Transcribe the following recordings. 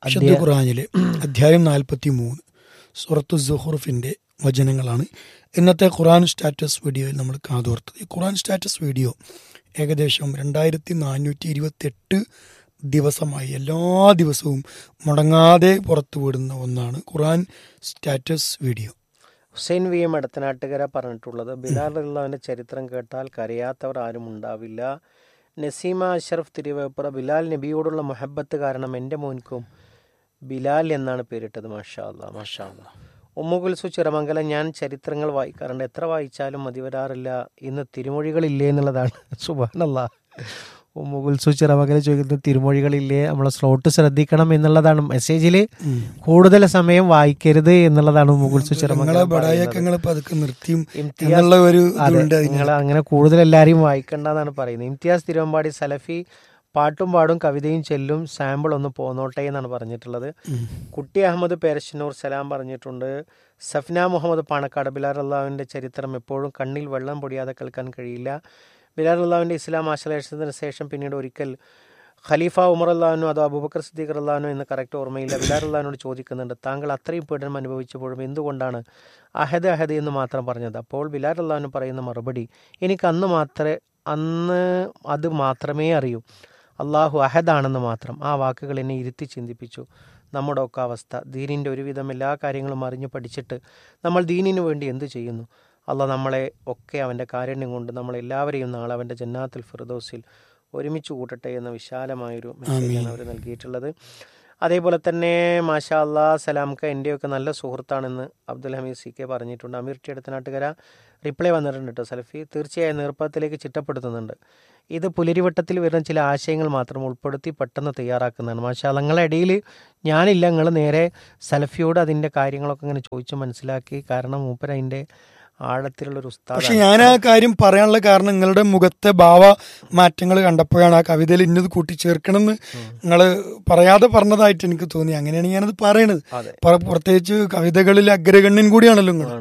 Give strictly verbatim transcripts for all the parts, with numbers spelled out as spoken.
വിശുദ്ധ ഖുർആനിലെ അധ്യായം നാൽപ്പത്തി മൂന്ന് സൂറത്തു സുഹ്റുഫിൻ്റെ വചനങ്ങളാണ് ഇന്നത്തെ ഖുർആൻ സ്റ്റാറ്റസ് വീഡിയോയിൽ നമ്മൾ കാതോർത്തത്. ഈ ഖുർആൻ സ്റ്റാറ്റസ് വീഡിയോ ഏകദേശം രണ്ടായിരത്തി നാനൂറ്റി ഇരുപത്തെട്ട് ദിവസമായി എല്ലാ ദിവസവും മുടങ്ങാതെ പുറത്തു വിടുന്ന ഒന്നാണ് ഖുർആൻ status video. Hussain V M Edathanattukara പറഞ്ഞിട്ടുള്ളത്, ബിലാൽ റളിയല്ലാഹുവിന്റെ ചരിത്രം കേട്ടാൽ കരയാത്തവർ ആരും ഉണ്ടാവില്ല. നസീമ അഷ്റഫ് തിരുവേപ്പുറ, ബിലാൽ നബിയോടുള്ള മുഹബത്ത് കാരണം എൻ്റെ മോൻക്കും ബിലാൽ എന്നാണ് പേരിട്ടത്. മാഷാ അല്ലാ മാഷാ അല്ലാ. ഉമ്മുകുൽസു ചിറമംഗലം, ഞാൻ ചരിത്രങ്ങൾ വായിക്കാറുണ്ട്, എത്ര വായിച്ചാലും മതി വരാറില്ല, ഇന്ന് തിരുമൊഴികളില്ലേ എന്നുള്ളതാണ്. സുബ്ഹാനല്ലാഹ്. ഉമ്മുകുൽസു ചിറമംഗലം ചോദിക്കുന്നത് തിരുമൊഴികളില്ലേ, നമ്മളെ സ്ലോട്ട് ശ്രദ്ധിക്കണം എന്നുള്ളതാണ്. മെസ്സേജിൽ കൂടുതൽ സമയം വായിക്കരുത് എന്നുള്ളതാണ് ഉമ്മുകുൽസു ചിറമംഗലം. നിങ്ങൾ അങ്ങനെ കൂടുതൽ എല്ലാവരെയും വായിക്കണ്ടെന്നാണ് പറയുന്നത്. ഇംതിയാസ് തിരുവമ്പാടി, സലഫി പാട്ടും പാടും കവിതയും ചെല്ലും, സാമ്പിൾ ഒന്ന് പോന്നോട്ടെ എന്നാണ് പറഞ്ഞിട്ടുള്ളത്. കുട്ടി അഹമ്മദ് പേരശ്ശനൂർ സലാം പറഞ്ഞിട്ടുണ്ട്. സഫ്ന മുഹമ്മദ് പാണക്കാട്, ബിലാൽ റളിയല്ലാഹുവിൻ്റെ ചരിത്രം എപ്പോഴും കണ്ണിൽ വെള്ളം പൊടിയാതെ കേൾക്കാൻ കഴിയില്ല. ബിലാൽ റളിയല്ലാഹുവിൻ്റെ ഇസ്ലാം ആശ്ലേഷത്തിന് ശേഷം പിന്നീട് ഒരിക്കൽ ഖലീഫ ഉമർ റളിയല്ലാഹു അതോ അബൂബക്കർ സിദ്ദീഖ് റളിയല്ലാഹു എന്ന് കറക്റ്റ് ഓർമ്മയില്ല. ബിലാൽ റളിയല്ലാഹുവിനോട് ചോദിക്കുന്നുണ്ട്, താങ്കൾ അത്രയും പീഡനം അനുഭവിച്ചപ്പോഴും എന്തുകൊണ്ടാണ് അഹദ് അഹദ് എന്ന് മാത്രം പറഞ്ഞത്? അപ്പോൾ ബിലാൽ റളിയല്ലാഹു പറയുന്ന മറുപടി, എനിക്ക് അന്ന് മാത്രമേ അന്ന് അത് മാത്രമേ അറിയൂ, അള്ളാഹു അഹദാണെന്ന് മാത്രം. ആ വാക്കുകൾ എന്നെ ഇരുത്തി ചിന്തിപ്പിച്ചു. നമ്മുടെ ഒക്കെ അവസ്ഥ, ദീനിൻ്റെ ഒരുവിധം എല്ലാ കാര്യങ്ങളും അറിഞ്ഞു പഠിച്ചിട്ട് നമ്മൾ ദീനിനു വേണ്ടി എന്തു ചെയ്യുന്നു? അള്ളാഹ് നമ്മളെ ഒക്കെ അവൻ്റെ കാരുണ്യം കൊണ്ട് നമ്മളെല്ലാവരെയും നാളെ അവൻ്റെ ജന്നാത്തുൽ ഫിർദൗസിൽ ഒരുമിച്ച് കൂട്ടട്ടെ എന്ന വിശാലമായൊരു മെസ്സേജാണ് അവർ നൽകിയിട്ടുള്ളത്. അതേപോലെ തന്നെ മാഷാ അല്ലാ സലാംക്ക എൻ്റെയൊക്കെ നല്ല സുഹൃത്താണെന്ന് അബ്ദുൽ ഹമീദ് സി കെ പറഞ്ഞിട്ടുണ്ട്. അമീർ ടി അടുത്തനാട്ടുകര റിപ്ലൈ വന്നിട്ടുണ്ട് കേട്ടോ. സലഫി തീർച്ചയായും നേർപ്പത്തിലേക്ക് ചിട്ടപ്പെടുത്തുന്നുണ്ട്. ഇത് പുലരിവട്ടത്തിൽ വരുന്ന ചില ആശയങ്ങൾ മാത്രം ഉൾപ്പെടുത്തി പെട്ടെന്ന് തയ്യാറാക്കുന്നതാണ്. മാഷാ അല്ലാ, നിങ്ങളുടെ ഇടയിൽ ഞാനില്ല, നിങ്ങൾ നേരെ സലഫിയോട് അതിൻ്റെ കാര്യങ്ങളൊക്കെ ഇങ്ങനെ ചോദിച്ച് മനസ്സിലാക്കി. കാരണം മൂപ്പർ അതിൻ്റെ ആഴത്തിലുള്ളൊരു ഉസ്താദ്. പക്ഷെ ഞാൻ ആ കാര്യം പറയാനുള്ള കാരണം നിങ്ങളുടെ മുഖത്തെ ഭാവ മാറ്റങ്ങൾ കണ്ടപ്പോഴാണ് ആ കവിതയിൽ ഇന്നത് കൂട്ടിച്ചേർക്കണം എന്ന് നിങ്ങൾ പറയാതെ പറഞ്ഞതായിട്ട് എനിക്ക് തോന്നി. അങ്ങനെയാണ് ഞാനത് പറയണത്. പ്രത്യേകിച്ച് കവിതകളിൽ അഗ്രഗണ്യൻ കൂടിയാണല്ലോ നിങ്ങൾ.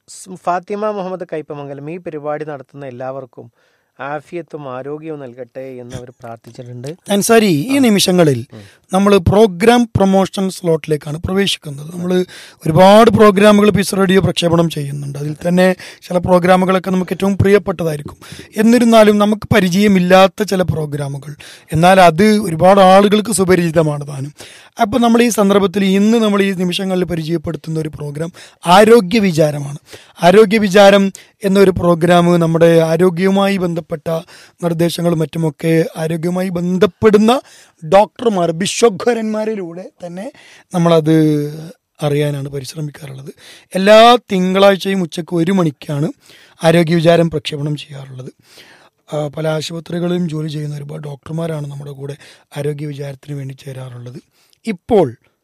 ഫാത്തിമ മുഹമ്മദ് കൈപ്പമംഗലം, ഈ പരിപാടി നടത്തുന്ന എല്ലാവർക്കും ആഫിയത്തും ആരോഗ്യവും നൽകട്ടെ എന്ന് അവർ പ്രാർത്ഥിച്ചിട്ടുണ്ട്. അൻസാരി, ഈ നിമിഷങ്ങളിൽ നമ്മൾ പ്രോഗ്രാം പ്രൊമോഷൻ സ്ലോട്ടിലേക്കാണ് പ്രവേശിക്കുന്നത്. നമ്മൾ ഒരുപാട് പ്രോഗ്രാമുകൾ പീസ് റേഡിയോ പ്രക്ഷേപണം ചെയ്യുന്നുണ്ട്. അതിൽ തന്നെ ചില പ്രോഗ്രാമുകളൊക്കെ നമുക്ക് ഏറ്റവും പ്രിയപ്പെട്ടതായിരിക്കും. എന്നിരുന്നാലും നമുക്ക് പരിചയമില്ലാത്ത ചില പ്രോഗ്രാമുകൾ, എന്നാൽ അത് ഒരുപാട് ആളുകൾക്ക് സുപരിചിതമാണ് താനും. അപ്പോൾ നമ്മൾ ഈ സന്ദർഭത്തിൽ ഇന്ന് നമ്മൾ ഈ നിമിഷങ്ങളിൽ പരിചയപ്പെടുത്തുന്ന ഒരു പ്രോഗ്രാം ആരോഗ്യ വിചാരമാണ്. ആരോഗ്യ വിചാരം എന്നൊരു പ്രോഗ്രാം നമ്മുടെ ആരോഗ്യവുമായി ബന്ധപ്പെട്ട നിർദ്ദേശങ്ങളും മറ്റുമൊക്കെ ആരോഗ്യവുമായി ബന്ധപ്പെടുന്ന ഡോക്ടർമാർ, വിശ്വഘരന്മാരിലൂടെ തന്നെ നമ്മളത് അറിയാനാണ് പരിശ്രമിക്കാറുള്ളത്. എല്ലാ തിങ്കളാഴ്ചയും ഉച്ചയ്ക്ക് ഒരു മണിക്കാണ് ആരോഗ്യ വിചാരം പ്രക്ഷേപണം ചെയ്യാറുള്ളത്. പല ആശുപത്രികളിലും ജോലി ചെയ്യുന്ന ഒരുപാട് ഡോക്ടർമാരാണ് നമ്മുടെ കൂടെ ആരോഗ്യ വിചാരത്തിന് വേണ്ടി ചേരാറുള്ളത്. ഇപ്പോൾ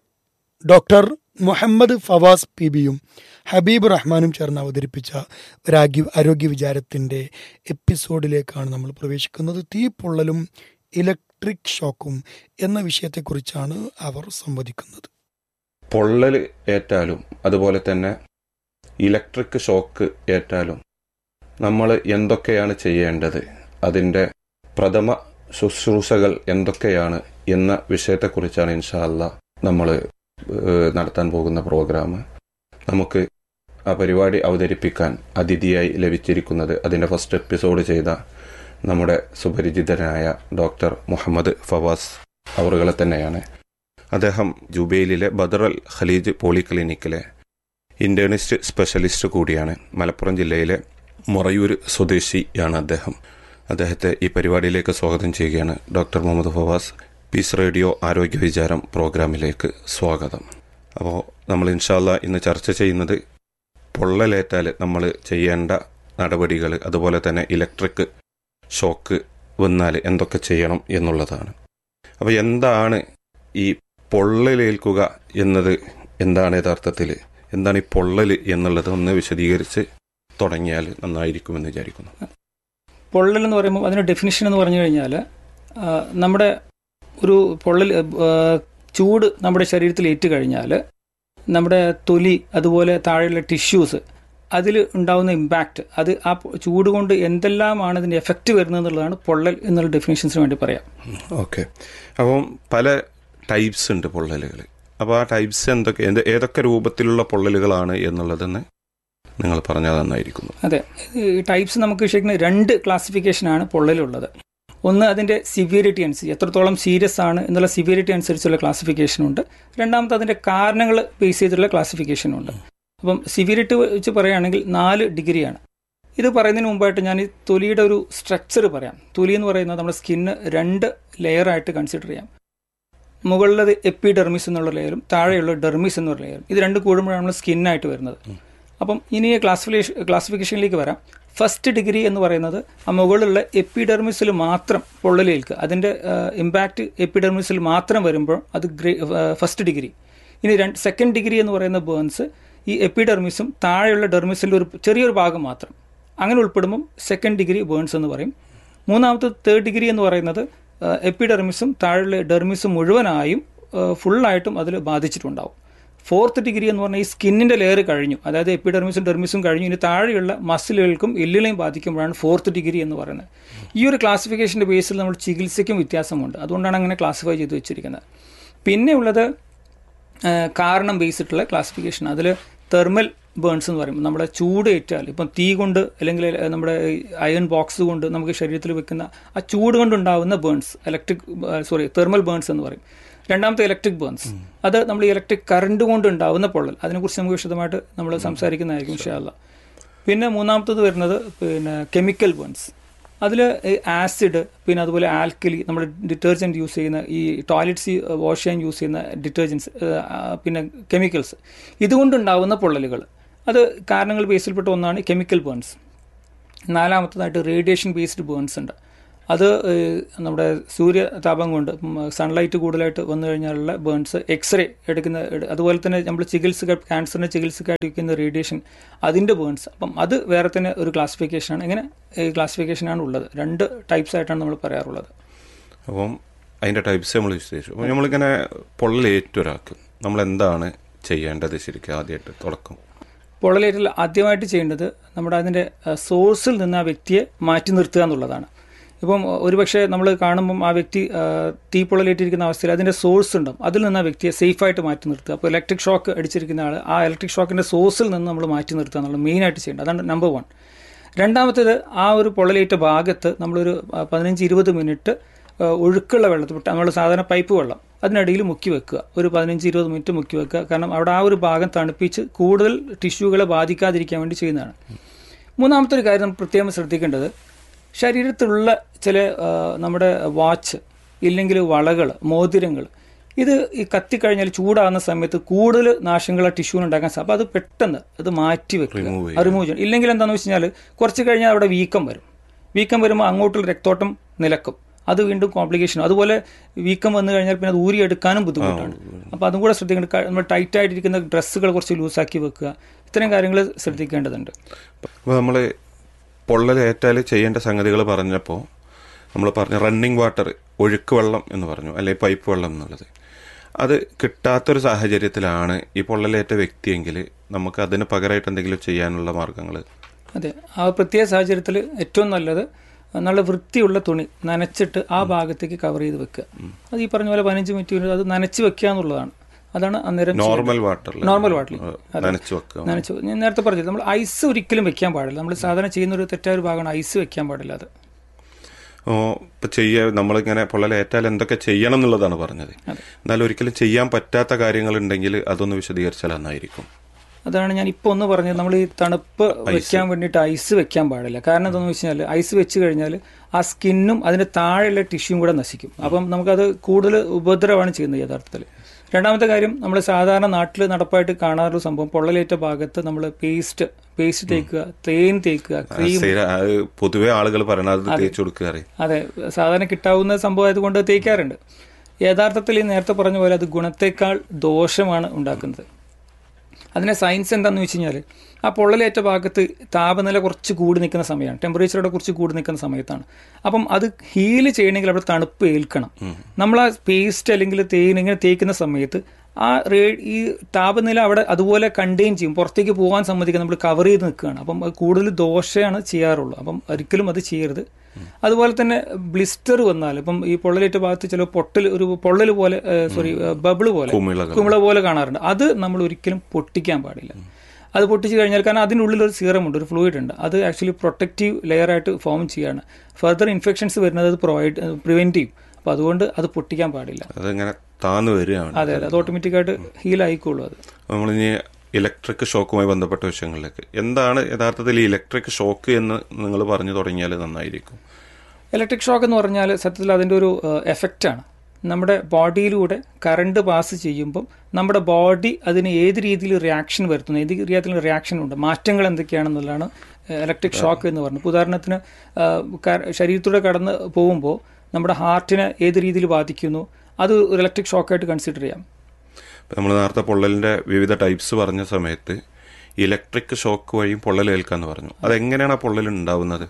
ഡോക്ടർ മുഹമ്മദ് ഫവാസ് പി ബിയും ഹബീബ് റഹ്മാനും ചേർന്ന് അവതരിപ്പിച്ച ഒരു ആരോഗ്യ വിചാരത്തിൻ്റെ എപ്പിസോഡിലേക്കാണ് നമ്മൾ പ്രവേശിക്കുന്നത്. തീപ്പൊള്ളലും ഇലക്ട്രിക് ഷോക്കും എന്ന വിഷയത്തെക്കുറിച്ചാണ് അവർ സംവദിക്കുന്നത്. പൊള്ളൽ ഏറ്റാലും അതുപോലെ തന്നെ ഇലക്ട്രിക് ഷോക്ക് ഏറ്റാലും നമ്മൾ എന്തൊക്കെയാണ് ചെയ്യേണ്ടത്, അതിൻ്റെ പ്രഥമ ശുശ്രൂഷകൾ എന്തൊക്കെയാണ് എന്ന വിഷയത്തെക്കുറിച്ചാണ് ഇൻഷാ അല്ലാ നമ്മൾ നടത്താൻ പോകുന്ന പ്രോഗ്രാം. നമുക്ക് ആ പരിപാടി അവതരിപ്പിക്കാൻ അതിഥിയായി ലഭിച്ചിരിക്കുന്നത് അതിൻ്റെ ഫസ്റ്റ് എപ്പിസോഡ് ചെയ്ത നമ്മുടെ സുപരിചിതനായ ഡോക്ടർ മുഹമ്മദ് ഫവാസ് അവറുകളെ തന്നെയാണ്. അദ്ദേഹം ജുബൈലിലെ ബദറൽ ഖലീജ് പോളിക്ലിനിക്കിലെ ഇൻറ്റേണിസ്റ്റ് സ്പെഷ്യലിസ്റ്റ് കൂടിയാണ്. മലപ്പുറം ജില്ലയിലെ മൊറയൂർ സ്വദേശിയാണ് അദ്ദേഹം. അദ്ദേഹത്തെ ഈ പരിപാടിയിലേക്ക് സ്വാഗതം ചെയ്യുകയാണ്. Doctor Muhammad Fawaz, piece radio ആരോഗ്യ വിചാരം പ്രോഗ്രാമിലേക്ക് സ്വാഗതം. അപ്പോൾ നമ്മൾ ഇൻഷാ അല്ലാ ഇന്ന് ചർച്ച ചെയ്യുന്നത് പൊള്ളലേറ്റാൽ നമ്മൾ ചെയ്യേണ്ട നടപടികൾ, അതുപോലെ തന്നെ ഇലക്ട്രിക് ഷോക്ക് വന്നാൽ എന്തൊക്കെ ചെയ്യണം എന്നുള്ളതാണ്. അപ്പോൾ എന്താണ് ഈ പൊള്ളലേൽക്കുക എന്നത്, എന്താണ് യഥാർത്ഥത്തിൽ, എന്താണ് ഈ പൊള്ളൽ എന്നുള്ളത് ഒന്ന് വിശദീകരിച്ച് തുടങ്ങിയാൽ നന്നായിരിക്കുമെന്ന് വിചാരിക്കുന്നു. പൊള്ളൽ എന്ന് പറയുമ്പോൾ അതിൻ്റെ ഡെഫിനിഷൻ എന്ന് പറഞ്ഞു കഴിഞ്ഞാൽ നമ്മുടെ ഒരു പൊള്ളൽ, ചൂട് നമ്മുടെ ശരീരത്തിൽ ഏറ്റു കഴിഞ്ഞാൽ നമ്മുടെ തൊലി അതുപോലെ താഴെയുള്ള ടിഷ്യൂസ് അതിൽ ഉണ്ടാകുന്ന ഇമ്പാക്റ്റ്, അത് ആ ചൂട് കൊണ്ട് എന്തെല്ലാമാണ് ഇതിൻ്റെ എഫക്റ്റ് വരുന്നത് എന്നുള്ളതാണ് പൊള്ളൽ എന്നുള്ള ഡെഫിനേഷൻസിന് വേണ്ടി പറയാം. ഓക്കെ. അപ്പം പല ടൈപ്സ് ഉണ്ട് പൊള്ളലുകൾ. അപ്പോൾ ആ ടൈപ്സ് എന്തൊക്കെ എന്ത് ഏതൊക്കെ രൂപത്തിലുള്ള പൊള്ളലുകളാണ് എന്നുള്ളതെന്ന് നിങ്ങൾ പറഞ്ഞാൽ നന്നായിരിക്കുന്നു. അതെ, ഈ ടൈപ്സ് നമുക്ക് ശരിക്കും രണ്ട് ക്ലാസിഫിക്കേഷനാണ് പൊള്ളലുള്ളത്. ഒന്ന് അതിൻ്റെ സിവിയറിറ്റി അനുസരിച്ച് എത്രത്തോളം സീരിയസ് ആണ് എന്നുള്ള സിവിയറിറ്റി അനുസരിച്ചുള്ള ക്ലാസിഫിക്കേഷനുണ്ട്. രണ്ടാമത്തെ അതിൻ്റെ കാരണങ്ങൾ ബേസ് ചെയ്തിട്ടുള്ള ക്ലാസിഫിക്കേഷനുണ്ട്. അപ്പം സിവിയറിറ്റി വെച്ച് പറയുകയാണെങ്കിൽ നാല് ഡിഗ്രിയാണ്. ഇത് പറയുന്നതിന് മുമ്പായിട്ട് ഞാൻ ഈ തൊലിയുടെ ഒരു സ്ട്രക്ചർ പറയാം. തൊലി എന്ന് പറയുന്നത് നമ്മുടെ സ്കിന്ന് രണ്ട് ലെയറായിട്ട് കൺസിഡർ ചെയ്യാം. മുകളിലത് എപ്പിഡെർമിസ് എന്നുള്ള ലെയറും താഴെയുള്ള ഡെർമിസ് എന്നുള്ള ലെയറും. ഇത് രണ്ട് കൂടുമ്പോഴാണ് നമ്മൾ സ്കിന്നായിട്ട് വരുന്നത്. അപ്പം ഇനി ക്ലാസിഫിക്കേഷൻ ക്ലാസിഫിക്കേഷനിലേക്ക് വരാം. ഫസ്റ്റ് ഡിഗ്രി എന്ന് പറയുന്നത് ആ മുകളിലുള്ള എപ്പിഡെർമിസിൽ മാത്രം പൊള്ളലേൽക്കുക, അതിൻ്റെ ഇമ്പാക്റ്റ് എപ്പിഡെർമിസിൽ മാത്രം വരുമ്പോൾ അത് ഗ്രേ ഫസ്റ്റ് ഡിഗ്രി. ഇനി രണ്ട് സെക്കൻഡ് ഡിഗ്രി എന്ന് പറയുന്ന ബേൺസ് ഈ എപ്പിഡെർമിസും താഴെയുള്ള ഡെർമിസിൻ്റെ ഒരു ചെറിയൊരു ഭാഗം മാത്രം, അങ്ങനെ ഉൾപ്പെടുമ്പം സെക്കൻഡ് ഡിഗ്രി ബേൺസ് എന്ന് പറയും. മൂന്നാമത്തെ തേർഡ് ഡിഗ്രി എന്ന് പറയുന്നത് എപ്പിഡെർമിസും താഴെയുള്ള ഡെർമിസും മുഴുവനായും ഫുള്ളായിട്ടും അതിൽ ബാധിച്ചിട്ടുണ്ടാവും. ഫോർത്ത് ഡിഗ്രി എന്ന് പറഞ്ഞാൽ ഈ സ്കിന്നിൻ്റെ ലെയർ കഴിഞ്ഞു, അതായത് എപ്പിഡെർമിസും ഡെർമിസും കഴിഞ്ഞു, ഇനി താഴെയുള്ള മസിലുകൾക്കും എല്ലുകളെയും ബാധിക്കുമ്പോഴാണ് ഫോർത്ത് ഡിഗ്രി എന്ന് പറയുന്നത്. ഈ ഒരു ക്ലാസിഫിക്കേഷൻ്റെ ബേസിൽ നമ്മൾ ചികിത്സയ്ക്കും വ്യത്യാസമുണ്ട്, അതുകൊണ്ടാണ് അങ്ങനെ ക്ലാസിഫൈ ചെയ്ത് വെച്ചിരിക്കുന്നത്. പിന്നെ ഉള്ളത് കാരണം ബേസിട്ടുള്ള ക്ലാസിഫിക്കേഷൻ. അതിൽ തെർമൽ ബേൺസ് എന്ന് പറയും. നമ്മുടെ ചൂട് ഏറ്റാൽ ഇപ്പം തീ കൊണ്ട് അല്ലെങ്കിൽ നമ്മുടെ അയൺ ബോക്സ് കൊണ്ട് നമുക്ക് ശരീരത്തിൽ വെക്കുന്ന ആ ചൂട് കൊണ്ടുണ്ടാകുന്ന burns electric sorry thermal burns എന്ന് പറയും. രണ്ടാമത്തെ ഇലക്ട്രിക് ബേൺസ്, അത് നമ്മൾ ഇലക്ട്രിക് കറണ്ട് കൊണ്ട് ഉണ്ടാകുന്ന പൊള്ളൽ. അതിനെക്കുറിച്ച് നമുക്ക് വിശദമായിട്ട് നമ്മൾ സംസാരിക്കുന്നതായിരിക്കും ഇൻഷാ അല്ലാഹ്. പിന്നെ മൂന്നാമത്തത് വരുന്നത് പിന്നെ കെമിക്കൽ ബേൺസ്. അതിൽ ആസിഡ്, പിന്നെ അതുപോലെ ആൽക്കലി, നമ്മൾ ഡിറ്റർജൻറ്റ് യൂസ് ചെയ്യുന്ന ഈ ടോയ്ലറ്റ്സ് വാഷ് ചെയ്യാൻ യൂസ് ചെയ്യുന്ന ഡിറ്റർജൻസ്, പിന്നെ കെമിക്കൽസ്, ഇതുകൊണ്ടുണ്ടാകുന്ന പൊള്ളലുകൾ, അത് കാരണങ്ങൾ ബേസിൽപ്പെട്ട ഒന്നാണ് chemical burns. നാലാമത്തതായിട്ട് radiation based burns ഉണ്ട്. അത് നമ്മുടെ സൂര്യതാപം കൊണ്ട് സൺലൈറ്റ് കൂടുതലായിട്ട് വന്നു കഴിഞ്ഞാലുള്ള ബേൺസ്, എക്സ്റേ എടുക്കുന്ന, അതുപോലെ തന്നെ നമ്മൾ ചികിത്സ ക്യാൻസറിൻ്റെ ചികിത്സക്കായിട്ട് വയ്ക്കുന്ന റേഡിയേഷൻ, അതിൻ്റെ ബേൺസ്. അപ്പം അത് വേറെ തന്നെ ഒരു ക്ലാസിഫിക്കേഷനാണ്. ഇങ്ങനെ ക്ലാസിഫിക്കേഷനാണ് ഉള്ളത്. രണ്ട് ടൈപ്സ് ആയിട്ടാണ് നമ്മൾ പറയാറുള്ളത്. അപ്പം അതിൻ്റെ ടൈപ്സ് നമ്മൾ വിശേഷിച്ചു. അപ്പോൾ നമ്മളിങ്ങനെ പൊള്ളലേറ്റൊരാക്കും നമ്മൾ എന്താണ് ചെയ്യേണ്ടത് ശരിക്കും ആദ്യമായിട്ട് തുടക്കം? പൊള്ളലേറ്റിൽ ആദ്യമായിട്ട് ചെയ്യേണ്ടത് നമ്മുടെ അതിൻ്റെ സോഴ്സിൽ നിന്ന് ആ വ്യക്തിയെ മാറ്റി നിർത്തുക എന്നുള്ളതാണ്. ഇപ്പം ഒരുപക്ഷെ നമ്മൾ കാണുമ്പം ആ വ്യക്തി തീപ്പൊള്ളലേറ്റിരിക്കുന്ന അവസ്ഥയിൽ അതിൻ്റെ സോഴ്സ് ഉണ്ടാവും, അതിൽ നിന്ന് ആ വ്യക്തിയെ സേഫായിട്ട് മാറ്റി നിർത്തുക. അപ്പോൾ ഇലക്ട്രിക് ഷോക്ക് അടിച്ചിരിക്കുന്ന ആൾ ആ ഇലക്ട്രിക് ഷോക്കിൻ്റെ സോഴ്സിൽ നിന്ന് നമ്മൾ മാറ്റി നിർത്തുക എന്നുള്ളത് മെയിനായിട്ട് ചെയ്യേണ്ടത്. അതാണ് നമ്പർ വൺ. രണ്ടാമത്തേത്, ആ ഒരു പൊള്ളലേറ്റ ഭാഗത്ത് നമ്മളൊരു പതിനഞ്ച് ഇരുപത് മിനിറ്റ് ഒഴുക്കുള്ള വെള്ളത്തിൽ, നമ്മൾ സാധാരണ പൈപ്പ് വെള്ളം അതിനിടയിൽ മുക്കി വെക്കുക, ഒരു പതിനഞ്ച് ഇരുപത് മിനിറ്റ് മുക്കി വെക്കുക. കാരണം അവിടെ ആ ഒരു ഭാഗം തണുപ്പിച്ച് കൂടുതൽ ടിഷ്യൂകളെ ബാധിക്കാതിരിക്കാൻ വേണ്ടി ചെയ്യുന്നതാണ്. മൂന്നാമത്തെ ഒരു കാര്യം നമ്മൾ പ്രത്യേകം ശ്രദ്ധിക്കേണ്ടത്, ശരീരത്തിലുള്ള ചില നമ്മുടെ വാച്ച് ഇല്ലെങ്കിൽ വളകൾ, മോതിരങ്ങൾ, ഇത് ഈ കത്തിക്കഴിഞ്ഞാൽ ചൂടാകുന്ന സമയത്ത് കൂടുതൽ നാശങ്ങൾ ടിഷ്യൂന് ഉണ്ടാക്കാൻ സാധിക്കും. അപ്പോൾ അത് പെട്ടെന്ന് അത് മാറ്റി വെക്കുക, റിമൂവ് ചെയ്യണം. ഇല്ലെങ്കിൽ എന്താണെന്ന് വെച്ച് കഴിഞ്ഞാൽ കുറച്ച് കഴിഞ്ഞാൽ അവിടെ വീക്കം വരും. വീക്കം വരുമ്പോൾ അങ്ങോട്ടുള്ള രക്തോട്ടം നിലക്കും, അത് വീണ്ടും കോംപ്ലിക്കേഷൻ. അതുപോലെ വീക്കം വന്നു കഴിഞ്ഞാൽ പിന്നെ അത് ഊരിയെടുക്കാനും ബുദ്ധിമുട്ടാണ്. അപ്പോൾ അതും കൂടെ ശ്രദ്ധിക്കേണ്ട. നമ്മൾ ടൈറ്റ് ആയിട്ടിരിക്കുന്ന ഡ്രസ്സുകൾ കുറച്ച് ലൂസാക്കി വെക്കുക, ഇത്തരം കാര്യങ്ങൾ ശ്രദ്ധിക്കേണ്ടതുണ്ട്. അപ്പോൾ നമ്മൾ പൊള്ളലേറ്റാൽ ചെയ്യേണ്ട സംഗതികൾ പറഞ്ഞപ്പോൾ നമ്മൾ പറഞ്ഞ റണ്ണിങ് വാട്ടർ, ഒഴുക്ക് വെള്ളം എന്ന് പറഞ്ഞു, അല്ലെങ്കിൽ പൈപ്പ് വെള്ളം എന്നുള്ളത്, അത് കിട്ടാത്തൊരു സാഹചര്യത്തിലാണ് ഈ പൊള്ളലേറ്റ വ്യക്തിയെങ്കിൽ നമുക്ക് അതിന് പകരമായിട്ട് എന്തെങ്കിലും ചെയ്യാനുള്ള മാർഗങ്ങൾ? അതെ, ആ പ്രത്യേക സാഹചര്യത്തിൽ ഏറ്റവും നല്ലത് നല്ല വൃത്തിയുള്ള തുണി നനച്ചിട്ട് ആ ഭാഗത്തേക്ക് കവർ ചെയ്ത് വെക്കുക. അത് ഈ പറഞ്ഞ പോലെ പതിനഞ്ച് മിനിറ്റ് അത് നനച്ച് വെക്കുക എന്നുള്ളതാണ്. അതാണ് അന്നേരം നോർമൽ വാട്ടറിൽ നോർമൽ വാട്ടറിൽ നനച്ച് വെക്കുക. നനച്ച് ഞാൻ നേരത്തെ പറഞ്ഞത്, നമ്മൾ ഐസ് ഒരിക്കലും വെക്കാൻ പാടില്ല. നമ്മൾ സാധാരണ ചെയ്യുന്ന ഒരു തെറ്റായ ഒരു ഭാഗമാണ് ഐസ് വെക്കാൻ പാടില്ല. അത് ഇപ്പം ചെയ്യുക, നമ്മളിങ്ങനെ പൊള്ളലേറ്റാൽ എന്തൊക്കെ ചെയ്യണം എന്നുള്ളതാണ് പറഞ്ഞത്. എന്നാൽ ഒരിക്കലും ചെയ്യാൻ പറ്റാത്ത കാര്യങ്ങളുണ്ടെങ്കിൽ അതൊന്ന് വിശദീകരിച്ചാൽ നന്നായിരിക്കും. അതാണ് ഞാൻ ഇപ്പോൾ ഒന്ന് പറഞ്ഞത്. നമ്മൾ ഈ തണുപ്പ് വെക്കാൻ വേണ്ടിയിട്ട് ഐസ് വെക്കാൻ പാടില്ല. കാരണം എന്താണെന്ന് വെച്ച് കഴിഞ്ഞാൽ ഐസ് വെച്ച് കഴിഞ്ഞാൽ ആ സ്കിന്നും അതിൻ്റെ താഴെയുള്ള ടിഷ്യൂയും കൂടെ നശിക്കും. അപ്പം നമുക്കത് കൂടുതൽ ഉപദ്രവമാണ് ചെയ്യുന്നത് യഥാർത്ഥത്തിൽ. രണ്ടാമത്തെ കാര്യം, നമ്മൾ സാധാരണ നാട്ടിൽ നടപ്പായിട്ട് കാണാറുള്ള സംഭവം, പൊള്ളലേറ്റ ഭാഗത്ത് നമ്മൾ പേസ്റ്റ് പേസ്റ്റ് തേക്കുക, തേൻ തേക്കുക, ക്രീം, പൊതുവെ ആളുകൾ കൊടുക്കുക. അതെ, സാധാരണ കിട്ടാവുന്ന സംഭവം ആയതുകൊണ്ട് തേക്കാറുണ്ട്. യഥാർത്ഥത്തിൽ ഈ നേരത്തെ പറഞ്ഞ പോലെ അത് ഗുണത്തേക്കാൾ ദോഷമാണ് ഉണ്ടാക്കുന്നത്. അതിൻ്റെ സയൻസ് എന്താണെന്ന് വെച്ച് കഴിഞ്ഞാൽ, ആ പൊള്ളലേറ്റ ഭാഗത്ത് താപനില കുറച്ച് കൂടി നിൽക്കുന്ന സമയമാണ്, ടെമ്പറേച്ചറോടെ കുറച്ച് കൂടി നിൽക്കുന്ന സമയത്താണ്. അപ്പം അത് ഹീൽ ചെയ്യണമെങ്കിൽ അവിടെ തണുപ്പ് ഏൽക്കണം. നമ്മൾ ആ പേസ്റ്റ് അല്ലെങ്കിൽ തേൻ ഇങ്ങനെ തേക്കുന്ന സമയത്ത് ആ റേ ഈ താപനില അവിടെ അതുപോലെ കണ്ടെയ്ൻ ചെയ്യും, പുറത്തേക്ക് പോകാൻ സമ്മതിക്കാൻ നമ്മൾ കവർ ചെയ്ത് നിൽക്കുകയാണ്. അപ്പം അത് കൂടുതൽ ദോഷമാണ് ചെയ്യാറുള്ളൂ. അപ്പം ഒരിക്കലും അത് ചെയ്യരുത്. അതുപോലെ തന്നെ ബ്ലിസ്റ്റർ വന്നാൽ ഇപ്പം ഈ പൊള്ളലേറ്റ ഭാഗത്ത് ചില പൊട്ടൽ ഒരു പൊള്ളൽ പോലെ സോറി ബബിള് പോലെ കുമിള പോലെ കാണാറുണ്ട്. അത് നമ്മൾ ഒരിക്കലും പൊട്ടിക്കാൻ പാടില്ല. അത് പൊട്ടിച്ച് കഴിഞ്ഞാൽ, കാരണം അതിനുള്ളിൽ ഒരു സീറമുണ്ട്, ഒരു ഫ്ലൂയിഡ് ഉണ്ട്, അത് ആക്ച്വലി പ്രൊട്ടക്റ്റീവ് ലെയറായിട്ട് ഫോം ചെയ്യാണ്. ഫർദർ ഇൻഫെക്ഷൻസ് വരുന്നത് അത് പ്രൊവൈഡ് പ്രിവെന്റ് ചെയ്യും. അപ്പം അതുകൊണ്ട് അത് പൊട്ടിക്കാൻ പാടില്ല. അതങ്ങനെ താന്നു വരികയാണ്. അതെ അതെ, അത് ഓട്ടോമാറ്റിക്കായിട്ട് ഹീൽ ആയിക്കോളൂ. അത് നമ്മളിനി ഇലക്ട്രിക് ഷോക്കുമായി ബന്ധപ്പെട്ട വിഷയങ്ങളിലേക്ക്, എന്താണ് യഥാർത്ഥത്തിൽ ഈ ഇലക്ട്രിക് ഷോക്ക് എന്ന് നിങ്ങൾ പറഞ്ഞു തുടങ്ങിയാൽ നന്നായിരിക്കും. ഇലക്ട്രിക് ഷോക്ക് എന്ന് പറഞ്ഞാൽ സത്യത്തിൽ അതിൻ്റെ ഒരു എഫക്റ്റാണ്. നമ്മുടെ ബോഡിയിലൂടെ കറണ്ട് പാസ് ചെയ്യുമ്പം നമ്മുടെ ബോഡി അതിന് ഏത് രീതിയിൽ റിയാക്ഷൻ വരുത്തുന്നു, ഏത് രീതിയിൽ റിയാക്ഷൻ ഉണ്ട്, മാറ്റങ്ങൾ എന്തൊക്കെയാണെന്നുള്ളതാണ് ഇലക്ട്രിക് ഷോക്ക് എന്ന് പറയുന്നത്. ഉദാഹരണത്തിന് ശരീരത്തിലൂടെ കടന്ന് പോകുമ്പോൾ നമ്മുടെ ഹാർട്ടിനെ ഏത് രീതിയിൽ ബാധിക്കുന്നു, അത് ഒരു ഇലക്ട്രിക് ഷോക്കായിട്ട് കൺസിഡർ ചെയ്യാം. നമ്മൾ നേരത്തെ പൊള്ളലിൻ്റെ വിവിധ ടൈപ്സ് പറഞ്ഞ സമയത്ത് ഇലക്ട്രിക് ഷോക്ക് വഴിയും പൊള്ളലേൽക്കാന്ന് പറഞ്ഞു. അതെങ്ങനെയാണ് ആ പൊള്ളൽ ഉണ്ടാവുന്നത്?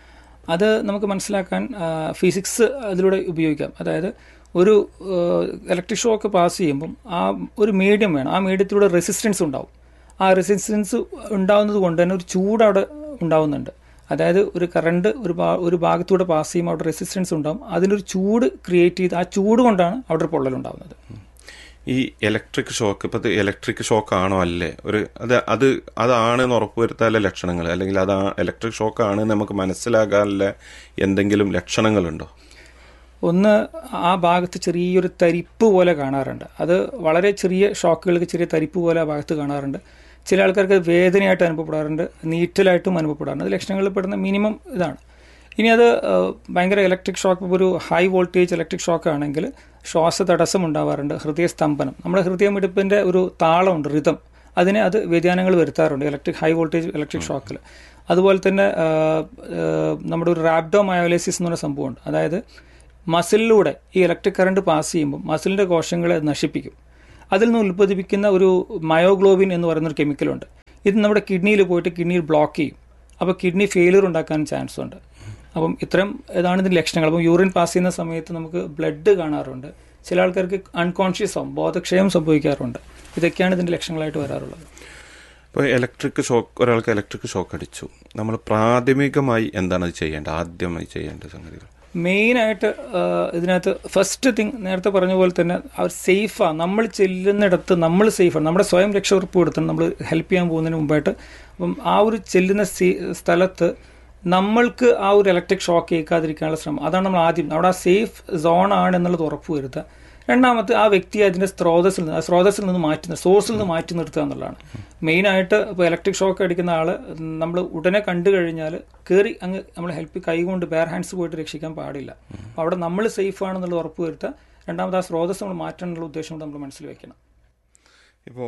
അത് നമുക്ക് മനസ്സിലാക്കാൻ ഫിസിക്സ് അതിലൂടെ ഉപയോഗിക്കാം. അതായത് ഒരു ഇലക്ട്രിക് ഷോക്ക് പാസ് ചെയ്യുമ്പം ആ ഒരു മീഡിയം വേണം, ആ മീഡിയത്തിലൂടെ റെസിസ്റ്റൻസ് ഉണ്ടാവും. ആ റെസിസ്റ്റൻസ് ഉണ്ടാവുന്നത് കൊണ്ട് തന്നെ ഒരു ചൂട് അവിടെ ഉണ്ടാവുന്നുണ്ട്. അതായത് ഒരു കറണ്ട് ഒരു ഭാ ഒരു ഭാഗത്തൂടെ പാസ് ചെയ്യുമ്പോൾ അവിടെ റെസിസ്റ്റൻസ് ഉണ്ടാവും, അതിനൊരു ചൂട് ക്രിയേറ്റ് ചെയ്ത് ആ ചൂട് കൊണ്ടാണ് അവിടെ പൊള്ളലുണ്ടാവുന്നത്. ഈ ഇലക്ട്രിക് ഷോക്ക് ഇപ്പം ഇലക്ട്രിക് ഷോക്ക് ആണോ അല്ലേ, ഒരു അത് അത് അതാണെന്ന് ഉറപ്പുവരുത്താനുള്ള ലക്ഷണങ്ങൾ, അല്ലെങ്കിൽ അത് ഇലക്ട്രിക് ഷോക്ക് ആണെന്ന് നമുക്ക് മനസ്സിലാകാനുള്ള എന്തെങ്കിലും ലക്ഷണങ്ങളുണ്ടോ? ഒന്ന്, ആ ഭാഗത്ത് ചെറിയൊരു തരിപ്പ് പോലെ കാണാറുണ്ട്. അത് വളരെ ചെറിയ ഷോക്കുകൾക്ക് ചെറിയ തരിപ്പ് പോലെ ആ ഭാഗത്ത് കാണാറുണ്ട്. ചില ആൾക്കാർക്ക് വേദനയായിട്ട് അനുഭവപ്പെടാറുണ്ട്, നീറ്റലായിട്ടും അനുഭവപ്പെടാറുണ്ട്. അത് ലക്ഷണങ്ങളിൽ പെടുന്ന മിനിമം ഇതാണ്. ഇനി അത് ഭയങ്കര ഇലക്ട്രിക് ഷോക്ക്, ഒരു ഹൈ വോൾട്ടേജ് ഇലക്ട്രിക് ഷോക്ക് ആണെങ്കിൽ ശ്വാസ തടസ്സം ഉണ്ടാവാറുണ്ട്, ഹൃദയസ്തംഭനം, നമ്മുടെ ഹൃദയമിടിപ്പിൻ്റെ ഒരു താളമുണ്ട്, റിതം, അതിനെ അത് വ്യതിയാനങ്ങൾ വരുത്താറുണ്ട് ഇലക്ട്രിക് ഹൈ വോൾട്ടേജ് ഇലക്ട്രിക് ഷോക്കിൽ. അതുപോലെ തന്നെ നമ്മുടെ ഒരു റാബ്ഡോമയോലൈസിസ് എന്ന് പറഞ്ഞ സംഭവമുണ്ട്. അതായത് മസിലിലൂടെ ഈ ഇലക്ട്രിക് കറണ്ട് പാസ് ചെയ്യുമ്പോൾ മസിലിൻ്റെ കോശങ്ങളെ നശിപ്പിക്കും. അതിൽ നിന്ന് ഉൽപ്പാദിപ്പിക്കുന്ന ഒരു മയോഗ്ലോബിൻ എന്ന് പറയുന്നൊരു കെമിക്കലുണ്ട്. ഇത് നമ്മുടെ കിഡ്നിയിൽ പോയിട്ട് കിഡ്നിയിൽ ബ്ലോക്ക് ചെയ്യും. അപ്പോൾ കിഡ്നി ഫെയിലിയർ ഉണ്ടാക്കാൻ ചാൻസ് ഉണ്ട്. അപ്പം ഇത്തരം ഇതാണ് ഇതിൻ്റെ ലക്ഷണങ്ങൾ. അപ്പം യൂറിൻ പാസ് ചെയ്യുന്ന സമയത്ത് നമുക്ക് ബ്ലഡ് കാണാറുണ്ട്. ചില ആൾക്കാർക്ക് അൺകോൺഷ്യസ് ആവും, ബോധക്ഷയം സംഭവിക്കാറുണ്ട്. ഇതൊക്കെയാണ് ഇതിൻ്റെ ലക്ഷണങ്ങളായിട്ട് വരാറുള്ളത്. ഇപ്പോൾ ഇലക്ട്രിക് ഷോക്ക്, ഒരാൾക്ക് ഇലക്ട്രിക് ഷോക്ക് അടിച്ചു, നമ്മൾ പ്രാഥമികമായി എന്താണ് അത് ചെയ്യേണ്ടത്, ആദ്യമായി ചെയ്യേണ്ട സംഗതികൾ? മെയിനായിട്ട് ഇതിനകത്ത് ഫസ്റ്റ് തിങ് നേരത്തെ പറഞ്ഞ പോലെ തന്നെ അവർ സേഫാണ്. നമ്മൾ ചെല്ലുന്നിടത്ത് നമ്മൾ സേഫാണ്. നമ്മുടെ സ്വയം രക്ഷ ഉറപ്പ് കൊടുത്തണം നമ്മൾ ഹെൽപ്പ് ചെയ്യാൻ പോകുന്നതിന് മുമ്പായിട്ട്. അപ്പം ആ ഒരു ചെല്ലുന്ന സ്ഥലത്ത് നമ്മൾക്ക് ആ ഒരു ഇലക്ട്രിക് ഷോക്ക് ഏൽക്കാതിരിക്കാനുള്ള ശ്രമം, അതാണ് നമ്മൾ ആദ്യം അവിടെ ആ സേഫ് സോൺ ആണ് എന്നുള്ളത് ഉറപ്പ് വരുത്തുക. രണ്ടാമത്തെ ആ വ്യക്തിയെ അതിൻ്റെ സ്രോതസ്സിൽ നിന്ന് സ്രോതസ്സിൽ നിന്ന് മാറ്റുന്ന സോഴ്സിൽ നിന്ന് മാറ്റി നിർത്തുക എന്നുള്ളതാണ് മെയിനായിട്ട്. ഇപ്പോൾ ഇലക്ട്രിക് ഷോക്ക് അടിക്കുന്ന ആൾ നമ്മൾ ഉടനെ കണ്ടു കഴിഞ്ഞാൽ കയറി അങ്ങ് നമ്മൾ ഹെൽപ്പ് കൈകൊണ്ട് ബെയർ ഹാൻഡ്സ് പോയിട്ട് രക്ഷിക്കാൻ പാടില്ല. അപ്പോൾ അവിടെ നമ്മൾ സേഫ് ആണെന്നുള്ളത് ഉറപ്പ് വരുത്തുക. രണ്ടാമത് ആ സ്രോതസ് നമ്മൾ മാറ്റാനുള്ള ഉദ്ദേശം നമ്മൾ മനസ്സിൽ വെക്കണം. ഇപ്പോൾ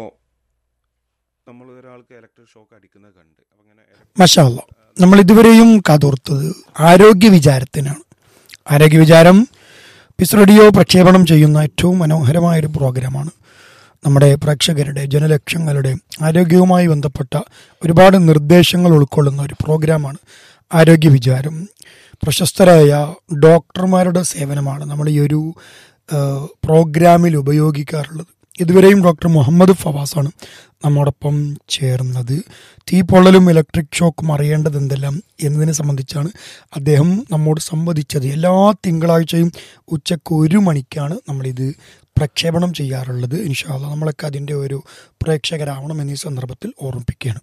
നമ്മൾ ഒരാൾക്ക് ഇലക്ട്രിക് ഷോക്ക് അടിക്കുന്നത് കണ്ട് അങ്ങനെ മാഷാ അല്ലാഹ്, നമ്മൾ ഇതുവരെയും കാതോർത്തത് ആരോഗ്യ വിചാരത്തിനാണ്. ആരോഗ്യ വിചാരം പീസ് റേഡിയോ പ്രക്ഷേപണം ചെയ്യുന്ന ഏറ്റവും മനോഹരമായൊരു പ്രോഗ്രാമാണ്. നമ്മുടെ പ്രേക്ഷകരുടെ ജനലക്ഷങ്ങളുടെ ആരോഗ്യവുമായി ബന്ധപ്പെട്ട ഒരുപാട് നിർദ്ദേശങ്ങൾ ഉൾക്കൊള്ളുന്ന ഒരു പ്രോഗ്രാമാണ് ആരോഗ്യ വിചാരം. പ്രശസ്തരായ ഡോക്ടർമാരുടെ സേവനമാണ് നമ്മൾ ഈ ഒരു പ്രോഗ്രാമിൽ ഉപയോഗിക്കാറുള്ളത്. ഇതുവരെയും ഡോക്ടർ മുഹമ്മദ് ഫവാസാണ് നമ്മോടൊപ്പം ചേർന്നത്. തീപ്പൊള്ളലും ഇലക്ട്രിക് ഷോക്കും അറിയേണ്ടത് എന്തെല്ലാം എന്നതിനെ സംബന്ധിച്ചാണ് അദ്ദേഹം നമ്മോട് സംവദിച്ചത്. എല്ലാ തിങ്കളാഴ്ചയും ഉച്ചക്ക് ഒരു മണിക്കാണ് നമ്മളിത് പ്രക്ഷേപണം ചെയ്യാറുള്ളത്. ഇൻഷാ അല്ലാഹ് നമ്മളൊക്കെ അതിൻ്റെ ഒരു പ്രേക്ഷകരാവണം എന്നീ സന്ദർഭത്തിൽ ഓർമ്മിപ്പിക്കുകയാണ്.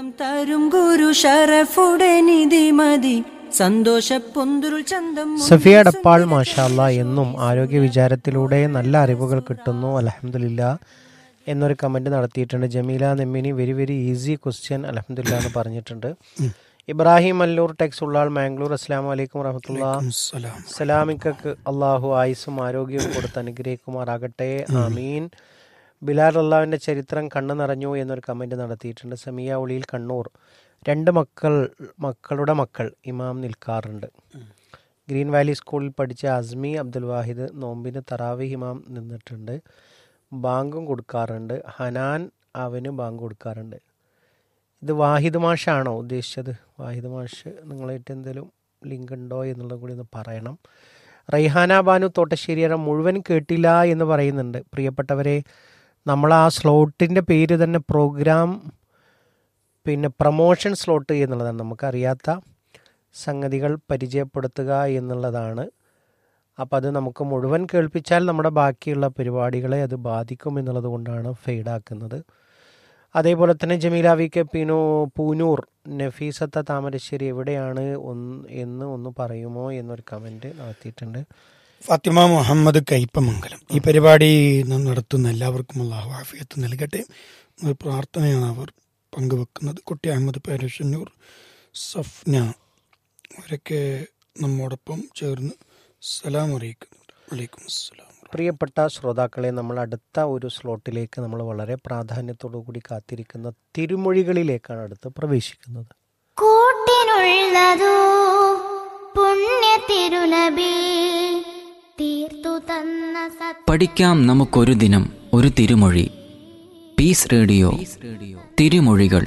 സഫിയ ഡപ്പാൾ മാഷാ അല്ലാഹ്, എന്നും ആരോഗ്യ വിചാരത്തിലൂടെ നല്ല അറിവുകൾ കിട്ടുന്നു, അൽഹംദുലില്ലാ എന്നൊരു കമൻറ്റ് നടത്തിയിട്ടുണ്ട്. Jameela Nemmini very very easy question അൽഹംദുലില്ലാ എന്ന് പറഞ്ഞിട്ടുണ്ട്. ഇബ്രാഹിം അല്ലൂർ ടെക്സ് ഉള്ളാൾ മാംഗ്ലൂർ, അസ്സലാമു അലൈക്കും വറഹ്മത്തുള്ളാഹി. സലാമിക്കക്ക് അള്ളാഹു ആയുസ്സും ആരോഗ്യവും കൊടുത്ത് അനുഗ്രഹിക്കുമാറാകട്ടെ, ആമീൻ. ബിലാൽ അള്ളാഹുവിൻ്റെ ചരിത്രം കണ്ണു നിറഞ്ഞു എന്നൊരു കമൻറ്റ് നടത്തിയിട്ടുണ്ട്. സമീയ ഉളിയിൽ കണ്ണൂർ, രണ്ട് മക്കൾ മക്കളുടെ മക്കൾ ഇമാം നിൽക്കാറുണ്ട്. ഗ്രീൻ വാലി സ്കൂളിൽ പഠിച്ച അസ്മി അബ്ദുൽ വാഹിദ് നോമ്പിന് തറാവീഹ് ഇമാം നിന്നിട്ടുണ്ട്, ബാങ്കും കൊടുക്കാറുണ്ട്. ഹനാൻ അവന് ബാങ്ക് കൊടുക്കാറുണ്ട്. ഇത് വാഹിദ് മാഷാണോ ഉദ്ദേശിച്ചത്? വാഹിദ് മാഷ് നിങ്ങളായിട്ട് എന്തെങ്കിലും ലിങ്ക് ഉണ്ടോ എന്നുള്ളത് കൂടി ഒന്ന് പറയണം. റൈഹാന ബാനു തോട്ടശ്ശേരിയറ മുഴുവൻ കേട്ടില്ല എന്ന് പറയുന്നുണ്ട്. പ്രിയപ്പെട്ടവരെ, നമ്മൾ ആ സ്ലോട്ടിൻ്റെ പേര് തന്നെ പ്രോഗ്രാം പിന്നെ പ്രമോഷൻ സ്ലോട്ട് എന്നുള്ളതാണ്. നമുക്കറിയാത്ത സംഗതികൾ പരിചയപ്പെടുത്തുക എന്നുള്ളതാണ്. അപ്പം അത് നമുക്ക് മുഴുവൻ കേൾപ്പിച്ചാൽ നമ്മുടെ ബാക്കിയുള്ള പരിപാടികളെ അത് ബാധിക്കും എന്നുള്ളത് കൊണ്ടാണ് ഫെയ്ഡാക്കുന്നത്. അതേപോലെ തന്നെ ജമീല വി കെ പിനു പൂനൂർ നഫീസത്ത താമരശ്ശേരി എവിടെയാണ് ഒന്ന് എന്ന് ഒന്ന് പറയുമോ എന്നൊരു കമൻറ്റ് നടത്തിയിട്ടുണ്ട്. ഫാത്തിമ മുഹമ്മദ് കയ്പമംഗലം. ഈ പരിപാടി നടത്തുന്ന എല്ലാവർക്കും അല്ലാഹു ആഫിയത്ത് നൽകട്ടെ. ഒരു പ്രാർത്ഥനയാണ് അവർ പങ്കുവെക്കുന്നത്. കുട്ടി അഹമ്മദ് പേരശ്ശന്നൂർ, സഫ്ന അവരൊക്കെ നമ്മോടൊപ്പം ചേർന്ന് സലാം അറിയിക്കുന്നുണ്ട്. വലൈക്കും അസ്സലാം. പ്രിയപ്പെട്ട ശ്രോതാക്കളെ, നമ്മൾ അടുത്ത ഒരു സ്ലോട്ടിലേക്ക് നമ്മൾ വളരെ പ്രാധാന്യത്തോടു കൂടി കാത്തിരിക്കുന്ന തിരുമൊഴികളിലേക്കാണ് അടുത്ത് പ്രവേശിക്കുന്നത്. കൂട്ടിനുള്ളതോ പുണ്യ തിരുനബി തീർത്തു തന്ന സത്യം. പഠിക്കാം നമുക്കൊരു ദിനം ഒരു തിരുമൊഴി. പീസ് റേഡിയോ തിരുമൊഴികൾ.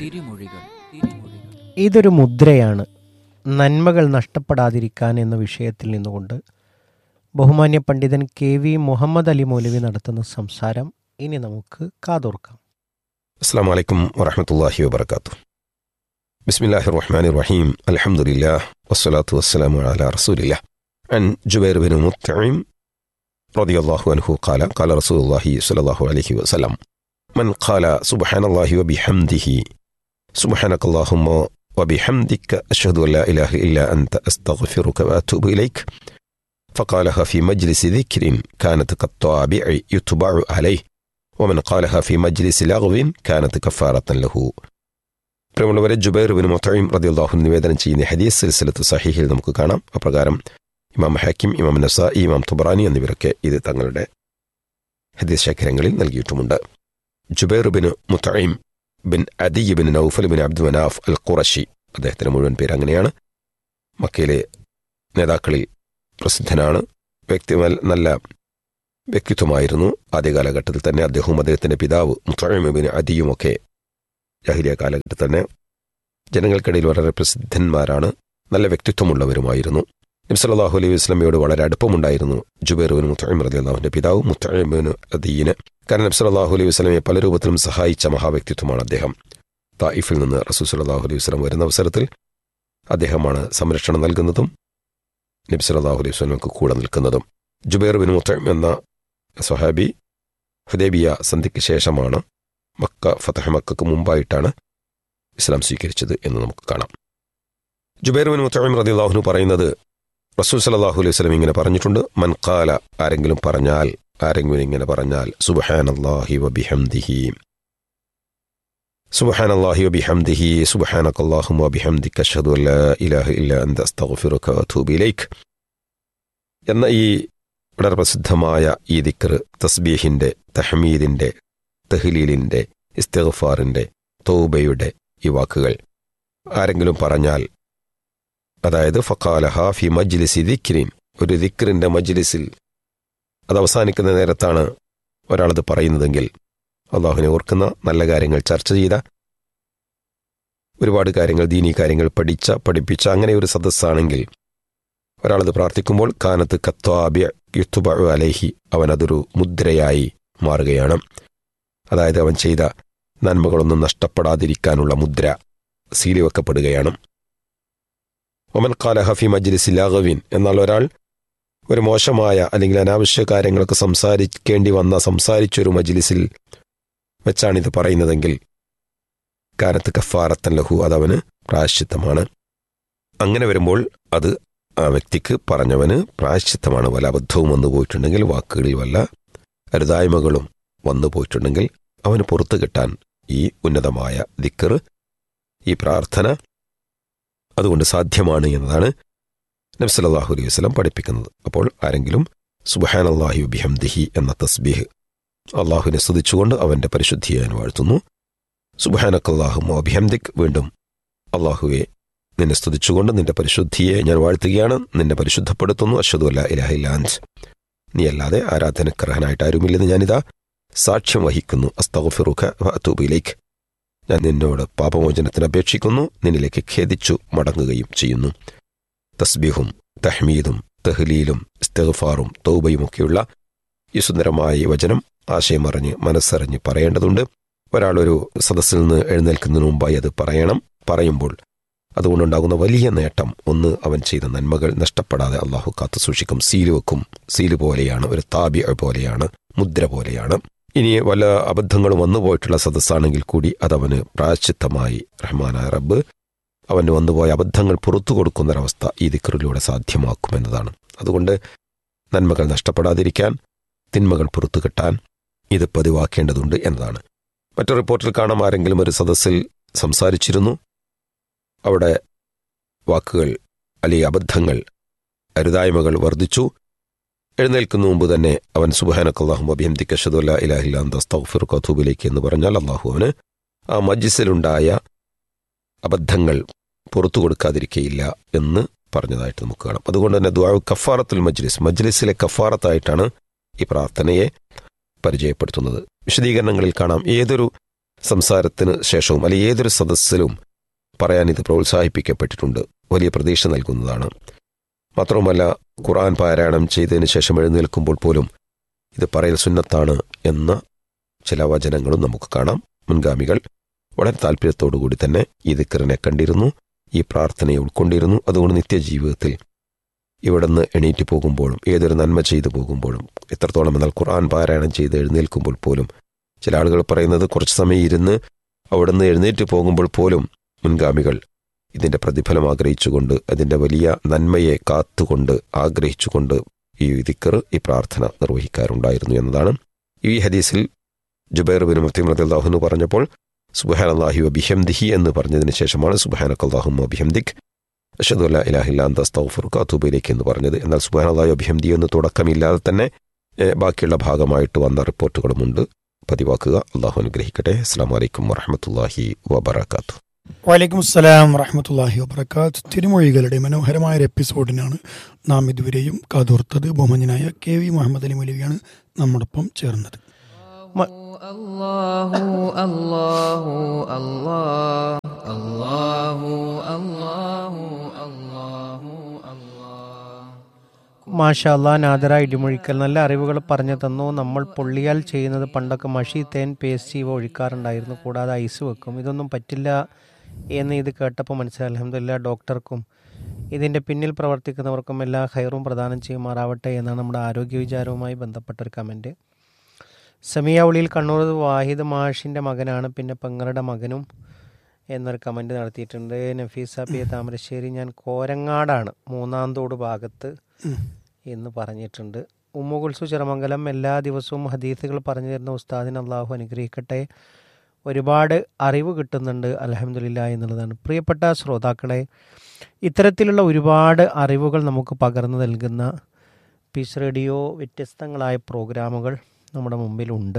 ഇതൊരു മുദ്രയാണ്, നന്മകൾ നഷ്ടപ്പെടാതിരിക്കാൻ എന്ന വിഷയത്തിൽ നിന്നുകൊണ്ട് ബഹുമാന്യ പണ്ഡിതൻ കെ വി മുഹമ്മദ് അലി മൗലവി നടത്തുന്ന സംസാരം ഇനി നമുക്ക് കാതോർക്കാം. അസ്സലാമു അലൈക്കും വറഹ്മത്തുള്ളാഹി വബറകാതുഹു. ബിസ്മില്ലാഹിർ റഹ്മാനിർ റഹീം. അൽഹംദുലില്ലാഹ് വസ്സലാത്തു വസ്സലാമു അലാ റസൂലില്ലാഹ്. അൻ ജുബൈർ ബിൻ മുത്ഇം റളിയല്ലാഹു അൻഹു ഖാല ഖാല റസൂലുള്ളാഹി സ്വല്ലല്ലാഹു അലൈഹി വസല്ലം മൻ ഖാല സുബ്ഹാനല്ലാഹി വബിഹംദിഹി സുബ്ഹാനകല്ലാഹുമ്മ വബിഹംദിക അഷ്ഹദു അൻ ലാ ഇലാഹ ഇല്ലാ അൻത അസ്തഗ്ഫിറുക വഅതൂബു ഇലൈക فقالها في مجلس ذكر كانت كالطابع يتبع عليه ومن قالها في مجلس لغو كانت كفارة له. പ്രമുഖരെ ജുബൈർ ബിൻ മുത്ഇം റളിയല്ലാഹു അൻഹു നിവേദനം ചെയ്യുന്ന ഹദീസ് സിൽസിലത്ത് സഹീഹിൽ നമുക്ക് കാണാം. അപ്രകാരം ഇമാം ഹക്കീം, ഇമാം നസാഇ, ഇമാം തുബറാനി എന്നിവരൊക്കെ ഇത് തങ്ങളുടെ ഹദീസ് ശേഖരങ്ങളിൽ നൽകിയിട്ടുമുണ്ട്. Jubair bin മുത്ഇം bin Adi bin Naufal bin Abdu Manaf അൽ ഖുറശി, അദ്ദേഹത്തിന്റെ മുഴുവൻ പേര് അങ്ങനെയാണ്. മക്കയിലെ നേതാക്കളിൽ പ്രസിദ്ധനാണ്. വ്യക്തി നല്ല വ്യക്തിത്വമായിരുന്നു. ആദ്യകാലഘട്ടത്തിൽ തന്നെ അദ്ദേഹവും അദ്ദേഹത്തിന്റെ പിതാവ് മുത്ഇം ബിൻ അദിയുമൊക്കെ ജാഹിലിയ കാലഘട്ടത്തിൽ തന്നെ ജനങ്ങൾക്കിടയിൽ വളരെ പ്രസിദ്ധന്മാരാണ്, നല്ല വ്യക്തിത്വമുള്ളവരുമായിരുന്നു. നബി സല്ലല്ലാഹു അലൈഹി വസല്ലമയോട് വളരെ അടുപ്പമുണ്ടായിരുന്നു ജുബൈർ ബിൻ മുത്ഇം റളിയല്ലാഹു അൻഹുവിന്റെ പിതാവ് മുത്ഇം ബിൻ അദിയിന്. കാരണം നബി സല്ലല്ലാഹു അലൈഹി വസല്ലമയെ പല രൂപത്തിലും സഹായിച്ച മഹാവ്യക്തിത്വമാണ് അദ്ദേഹം. തായിഫിൽ നിന്ന് റസൂൽ സല്ലല്ലാഹു അലൈഹി വസല്ലം വരുന്ന അവസരത്തിൽ അദ്ദേഹമാണ് സംരക്ഷണം നൽകുന്നതും നബി സല്ലല്ലാഹു അലൈഹി വസല്ലമക്ക് കൂടെ നിൽക്കുന്നതും. ജുബൈർ ബിൻ മുത്ഇം എന്ന സ്വഹാബി ഹുദൈബിയ സന്ധിക്ക് ശേഷമാണ്, മക്ക ഫതഹ് മക്കക്ക് മുമ്പായിട്ടാണ് ഇസ്ലാം സ്വീകരിച്ചത് എന്ന് നമുക്ക് കാണാം. ജുബൈർ ബിൻ മുത്ഇം റളിയല്ലാഹു അൻഹു പറയുന്നത്, റസൂൽ സല്ലല്ലാഹു അലൈഹി വസല്ലം ഇങ്ങനെ പറഞ്ഞിട്ടുണ്ട്, മൻ ഖാല ആരെങ്കിലും പറഞ്ഞാൽ ആരെങ്കിലും ഇങ്ങനെ പറഞ്ഞാൽ സുബ്ഹാനല്ലാഹി വബിഹംദിഹി സുബ്ഹാനല്ലാഹി വബിഹംദിഹി സുബ്ഹാനകല്ലാഹുമ്മ വബിഹംദിക അഷ്ഹദു അൻ ലാ ഇലാഹ ഇല്ലാ അൻത അസ്തഗ്ഫിറുക വഅതൂബു ഇലൈക എന്ന ഈ വളരെ പ്രസിദ്ധമായ ഈ ദിക്ർ, തസ്ബീഹിന്റെ, തഹ്മീദിന്റെ, തഹ്ലീലിന്റെ, ഇസ്തിഗ്ഫാറിന്റെ, തൗബയുടെ ഈ വാക്കുകൾ ആരെങ്കിലും പറഞ്ഞാൽ, അതായത് ഫഖാലഹ ഫി മജ്ലിസി ദിക്രിൻ, ഒരു ദിക്റിന്റെ മജ്ലിസിൽ, അത് അവസാനിക്കുന്ന നേരത്താണ് ഒരാളത് പറയുന്നതെങ്കിൽ, അള്ളാഹുവിനെ ഓർക്കുന്ന, നല്ല കാര്യങ്ങൾ ചർച്ച ചെയ്ത, ഒരുപാട് കാര്യങ്ങൾ, ദീനീ കാര്യങ്ങൾ പഠിച്ച പഠിപ്പിച്ച അങ്ങനെ ഒരു സദസ്സാണെങ്കിൽ ഒരാളത് പ്രാർത്ഥിക്കുമ്പോൾ കാനത്ത് കത്വാബിയ യുത്തുബഉ അലൈഹി, അവൻ അതൊരു മുദ്രയായി മാറുകയാണ്. അതായത് അവൻ ചെയ്ത നന്മകളൊന്നും നഷ്ടപ്പെടാതിരിക്കാനുള്ള മുദ്ര സീലി വെക്കപ്പെടുകയാണ്. ഒമൻ ഖാലഹ ഫി മജ്ലിസി ലഗ്വിൻ, എന്നാൽ ഒരാൾ ഒരു മോശമായ അല്ലെങ്കിൽ അനാവശ്യ കാര്യങ്ങളൊക്കെ സംസാരിക്കേണ്ടി വന്ന സംസാരിച്ചൊരു മജ്ലിസിൽ വെച്ചാണിത് പറയുന്നതെങ്കിൽ കാനത്ത് കഫാറത്തൻ ലഹു, അതവന് പ്രായശ്ചിത്തമാണ്. അങ്ങനെ വരുമ്പോൾ അത് ആ വ്യക്തിക്ക് പറഞ്ഞവന് പ്രായശ്ചിത്തമാണ്. വല്ല അബദ്ധവും വന്നു പോയിട്ടുണ്ടെങ്കിൽ, വാക്കുകളിൽ വല്ല അരുതായ്മകളും വന്നു പോയിട്ടുണ്ടെങ്കിൽ അവന് പുറത്തു കിട്ടാൻ ഈ ഉന്നതമായ ദിക്ർ, ഈ പ്രാർത്ഥന അതുകൊണ്ട് സാധ്യമാണ് എന്നതാണ് നബി സല്ലല്ലാഹു അലൈഹി വസല്ലം പഠിപ്പിക്കുന്നത്. അപ്പോൾ ആരെങ്കിലും സുബ്ഹാനല്ലാഹി വബിഹംദിഹി എന്ന തസ്ബീഹ്, അള്ളാഹുവിനെ സ്തുതിച്ചുകൊണ്ട് അവന്റെ പരിശുദ്ധിയെ ഞാൻ വാഴ്ത്തുന്നു, സുബ്ഹാനകല്ലാഹുമ്മ വബിഹംദിക്, വീണ്ടും അള്ളാഹുവെ നിന്നെ സ്തുതിച്ചുകൊണ്ട് നിന്റെ പരിശുദ്ധിയെ ഞാൻ വാഴ്ത്തുകയാണ്, നിന്നെ പരിശുദ്ധപ്പെടുത്തുന്നു, അഷ്ഹദു അല്ലാ ഇലാഹ ഇല്ലാ അൻത, നീ അല്ലാതെ ആരാധനക്കർഹനായിട്ട് ആരുമില്ലെന്ന് ഞാനിതാ സാക്ഷ്യം വഹിക്കുന്നു, അസ്തഗ്ഫിറുക വഅതൂബു ഇലൈക, ഞാൻ നിന്നോട് പാപമോചനത്തിന് അപേക്ഷിക്കുന്നു, നിന്നിലേക്ക് ഖേദിച്ചു മടങ്ങുകയും ചെയ്യുന്നു. തസ്ബീഹും തഹ്മീദും തഹ്ലീലും ഇസ്തിഗ്ഫാറും തൗബയുമൊക്കെയുള്ള ഈ സുന്ദരമായ ഈ വചനം ആശയമറിഞ്ഞ് മനസ്സറിഞ്ഞ് പറയേണ്ടതുണ്ട്. ഒരാളൊരു സദസ്സിൽ നിന്ന് എഴുന്നേൽക്കുന്നതിന് മുമ്പായി അത് പറയണം. പറയുമ്പോൾ അതുകൊണ്ടുണ്ടാകുന്ന വലിയ നേട്ടം, ഒന്ന്, അവൻ ചെയ്ത നന്മകൾ നഷ്ടപ്പെടാതെ അള്ളാഹു കാത്തു സൂക്ഷിക്കും. സീല് വെക്കും. സീല് പോലെയാണ്, ഒരു താബി പോലെയാണ്, മുദ്ര പോലെയാണ്. ഇനി വല്ല അബദ്ധങ്ങളും വന്നുപോയിട്ടുള്ള സദസ്സാണെങ്കിൽ കൂടി അതവന് പ്രായശ്ചിത്തമായി റഹ്മാനായ റബ്ബ് അവന് വന്നുപോയ അബദ്ധങ്ങൾ പുറത്തു കൊടുക്കുന്നൊരവസ്ഥ ഈ ദിക്റിലൂടെ സാധ്യമാക്കുമെന്നതാണ്. അതുകൊണ്ട് നന്മകൾ നഷ്ടപ്പെടാതിരിക്കാൻ, തിന്മകൾ പുറത്തു കിട്ടാൻ ഇത് പതിവാക്കേണ്ടതുണ്ട് എന്നതാണ്. മറ്റു റിപ്പോർട്ടിൽ കാണാം, ആരെങ്കിലും ഒരു സദസ്സിൽ സംസാരിച്ചിരുന്നു. അവിടെ വാക്കുകൾ അല്ലെങ്കിൽ അബദ്ധങ്ങൾ, അരുതായ്മകൾ വർദ്ധിച്ചു. എഴുന്നേൽക്കുന്ന മുമ്പ് തന്നെ അവൻ സുബ്ഹാനക്കല്ലാഹുമ്മ ബിഹംദിക അശ്ഹദു അല്ലാ ഇലാഹ ഇല്ലാ അൻത അസ്തഗ്ഫിറുക വഅതൂബു ഇലൈക എന്ന് പറഞ്ഞാൽ അള്ളാഹു അവന് ആ മജ്ലിസിലുണ്ടായ അബദ്ധങ്ങൾ പുറത്തു കൊടുക്കാതിരിക്കയില്ല എന്ന് പറഞ്ഞതായിട്ട് നമുക്ക് കാണാം. അതുകൊണ്ട് തന്നെ ദുആ കഫാറത്തുൽ മജ്ലിസ്, മജ്ലിസിലെ കഫാറത്തായിട്ടാണ് ഈ പ്രാർത്ഥനയെ പരിചയപ്പെടുത്തുന്നത്. വിശദീകരണങ്ങളിൽ കാണാം, ഏതൊരു സംസാരത്തിന് ശേഷവും അല്ലെങ്കിൽ ഏതൊരു സദസ്സിലും പറയാൻ ഇത് പ്രോത്സാഹിപ്പിക്കപ്പെട്ടിട്ടുണ്ട്. വലിയ പ്രതീക്ഷ നൽകുന്നതാണ്. മാത്രവുമല്ല, ഖുർആൻ പാരായണം ചെയ്തതിന് ശേഷം എഴുന്നേൽക്കുമ്പോൾ പോലും ഇത് പറയൽ സുന്നത്താണ് എന്ന ചില വചനങ്ങളും നമുക്ക് കാണാം. മുൻഗാമികൾ വളരെ താല്പര്യത്തോടുകൂടി തന്നെ ഈ ദിക്റിനെ കണ്ടിരുന്നു, ഈ പ്രാർത്ഥനയെ ഉൾക്കൊണ്ടിരുന്നു. അതുകൊണ്ട് നിത്യജീവിതത്തിൽ ഇവിടെ നിന്ന് എണീറ്റ് പോകുമ്പോഴും, ഏതൊരു നന്മ ചെയ്തു പോകുമ്പോഴും, എത്രത്തോളം എന്നാൽ ഖുർആൻ പാരായണം ചെയ്ത് എഴുന്നേൽക്കുമ്പോൾ പോലും, ചില ആളുകൾ പറയുന്നത് കുറച്ച് സമയം ഇരുന്ന് അവിടെ നിന്ന് എഴുന്നേറ്റ് പോകുമ്പോൾ പോലും മുൻഗാമികൾ ഇതിൻ്റെ പ്രതിഫലം ആഗ്രഹിച്ചുകൊണ്ട്, അതിൻ്റെ വലിയ നന്മയെ കാത്തുകൊണ്ട് ആഗ്രഹിച്ചുകൊണ്ട് ഈ ദിക്ർ, ഈ പ്രാർത്ഥന നിർവഹിക്കാറുണ്ടായിരുന്നു എന്നതാണ്. ഈ ഹദീസിൽ ജുബൈർ ബിൻ മുത്തീം റളിയല്ലാഹു അൻഹു പറഞ്ഞപ്പോൾ സുബ്ഹാനല്ലാഹി വബിഹംദിഹി എന്ന് പറഞ്ഞതിന് ശേഷമാണ് സുബ്ഹാനക്കല്ലാഹുമ്മ വബിഹംദിക് അശ്ഹദു അല്ലാ ഇലാഹ ഇല്ലാ അൻത അസ്തഗ്ഫിറുക വഅതൂബു ഇലൈക എന്ന് പറഞ്ഞത്. എന്നാൽ സുബ്ഹാനല്ലാഹി വബിഹംദി എന്ന് തുടക്കമില്ലാതെ തന്നെ ബാക്കിയുള്ള ഭാഗമായിട്ട് വന്ന റിപ്പോർട്ടുകളുമുണ്ട്. പതിവാക്കുക. അള്ളാഹു അനുഗ്രഹിക്കട്ടെ. അസ്സലാമു അലൈക്കും വറഹ്മത്തുള്ളാഹി വബറകാതുഹു. വലൈക്കും അസ്സലാം വറഹ്മത്തുള്ളാഹി വബറകാതുഹു. തിരുമൊഴികളുടെ മനോഹരമായ ഒരു എപ്പിസോഡിനാണ് നാം ഇതുവരെയും കാതോർത്തത്. ബഹുമാന്യനായ കെ വി മുഹമ്മദ് അലി മൗലവിയാണ് നമ്മോടൊപ്പം ചേർന്നത്. അല്ലാഹു അല്ലാഹു അല്ലാഹു അല്ലാഹു അല്ലാഹു അല്ലാഹു അല്ലാഹു. മാഷാ അല്ലാ, നാദറ ഇടിമൊഴിക്കൽ നല്ല അറിവുകൾ പറഞ്ഞു തന്നു. നമ്മൾ പൊള്ളിയാൽ ചെയ്യുന്നത് പണ്ടൊക്കെ മഷി, തേൻ, പേസ്റ്റ് ഇവ ഒഴിക്കാറുണ്ടായിരുന്നു. കൂടാതെ ഐസ് വെക്കും. ഇതൊന്നും പറ്റില്ല എന്ന് ഇത് കേട്ടപ്പോൾ മനസ്സിലായി. അൽഹംദുലില്ലാ, ഡോക്ടർക്കും ഇതിൻ്റെ പിന്നിൽ പ്രവർത്തിക്കുന്നവർക്കും എല്ലാ ഖൈറും പ്രദാനം ചെയ്യുമാറാവട്ടെ എന്നാണ് നമ്മുടെ ആരോഗ്യ വിചാരവുമായി ബന്ധപ്പെട്ട ഒരു കമൻറ്റ്. സമിയ ഉളിയിൽ കണ്ണൂർ വാഹിദ് മാഷിൻ്റെ മകനാണ്, പിന്നെ പെങ്ങളുടെ മകനും എന്നൊരു കമൻറ്റ് നടത്തിയിട്ടുണ്ട്. നഫീസ പി എ താമരശ്ശേരി, ഞാൻ കോരങ്ങാടാണ്, മൂന്നാന്തോട് ഭാഗത്ത് എന്ന് പറഞ്ഞിട്ടുണ്ട്. ഉമ്മു കുൽസു ചെറുമംഗലം, എല്ലാ ദിവസവും ഹദീസുകൾ പറഞ്ഞു തരുന്ന ഉസ്താദിന് അള്ളാഹു അനുഗ്രഹിക്കട്ടെ. ഒരുപാട് അറിവ് കിട്ടുന്നുണ്ട് അൽഹംദുലില്ലാ എന്നുള്ളതാണ്. പ്രിയപ്പെട്ട ശ്രോതാക്കളെ, ഇത്തരത്തിലുള്ള ഒരുപാട് അറിവുകൾ നമുക്ക് പകർന്നു നൽകുന്ന പീസ് റേഡിയോ വ്യത്യസ്തങ്ങളായ പ്രോഗ്രാമുകൾ നമ്മുടെ മുമ്പിലുണ്ട്.